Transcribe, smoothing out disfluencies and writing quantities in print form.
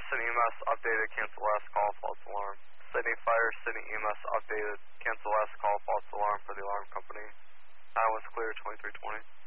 Sydney EMS updated, cancel last call, false alarm. Sydney Fire, Sydney EMS updated, cancel last call, false alarm for the alarm company. Was clear, 2320.